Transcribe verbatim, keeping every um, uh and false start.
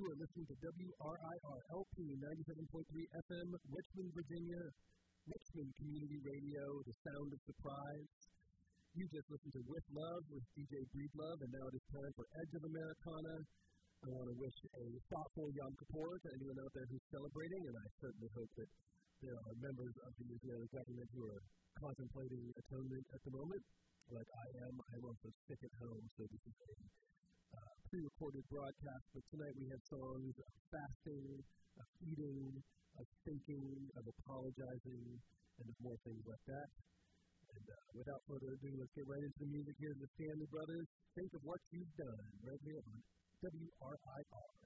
are listening to W R I R L P ninety-seven point three F M, Richmond, Virginia, Richmond Community Radio, the sound of surprise. You just listened to With Love with D J Breedlove, and now it is time for Edge of Americana. I want to wish a thoughtful Yom Kippur to anyone out there who's celebrating, and I certainly hope that there are members of the Israeli government who are contemplating atonement at the moment, like I am. I'm also sick at home, so this is a uh, pre-recorded broadcast, but tonight we had songs of fasting, of eating, of thinking, of apologizing, and of more things like that. And uh, without further ado, let's get right into the music here. The Stanley Brothers, Think of What You've Done, right here on W R I R.